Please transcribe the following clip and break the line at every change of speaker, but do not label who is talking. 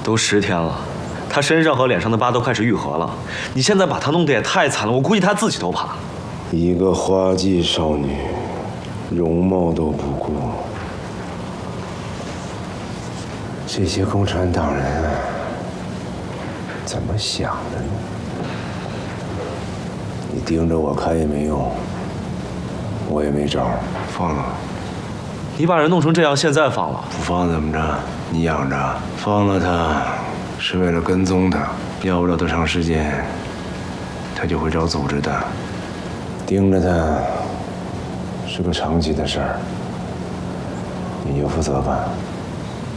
都10天了，他身上和脸上的疤都开始愈合了。你现在把他弄得也太惨了，我估计他自己都怕。
一个花季少女，容貌都不顾，这些共产党人怎么想的呢？你盯着我看也没用，我也没招，放了。
你把人弄成这样，现在放了？
不放怎么着？你养着，放了他，是为了跟踪他，要不了多长时间，他就会找组织的。盯着他是个长期的事儿，你就负责吧。